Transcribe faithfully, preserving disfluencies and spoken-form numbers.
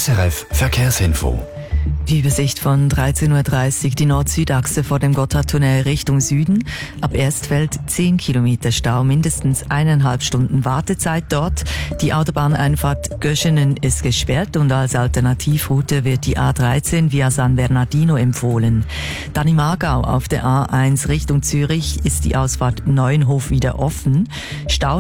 S R F Verkehrsinfo. Die Übersicht von dreizehn Uhr dreißig, die Nord-Süd-Achse vor dem Gotthardtunnel Richtung Süden. Ab Erstfeld zehn Kilometer Stau, mindestens eineinhalb Stunden Wartezeit dort. Die Autobahneinfahrt Göschenen ist gesperrt und als Alternativroute wird die A dreizehn via San Bernardino empfohlen. Dann im Aargau auf der A eins Richtung Zürich ist die Ausfahrt Neuenhof wieder offen. Stau